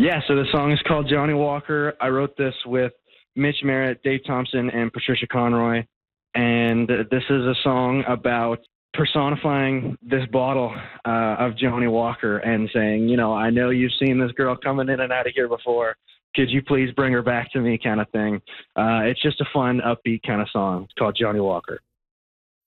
Yeah, so the song is called Johnny Walker. I wrote this with Mitch Merritt, Dave Thompson, and Patricia Conroy. And this is a song about personifying this bottle of Johnny Walker and saying, you know, I know you've seen this girl coming in and out of here before. Could you please bring her back to me kind of thing. It's just a fun, upbeat kind of song. It's called Johnny Walker.